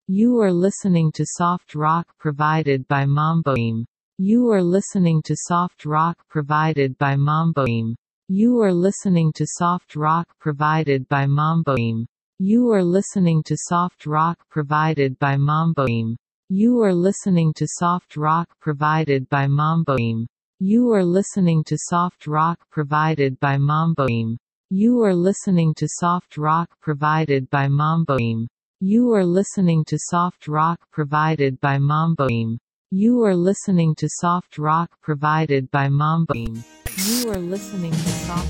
You are listening to soft rock provided by Mamboim. You are listening to soft rock provided by Mamboim. You are listening to soft rock provided by Mamboim. You are listening to soft rock provided by Mamboim. You are listening to soft rock provided by Mamboim. You are listening to soft rock provided by Mamboim. You are listening to soft rock provided by Mamboim. You are listening to soft rock provided by Mamboim. You are listening to soft rock provided by Mamboim. You are listening to soft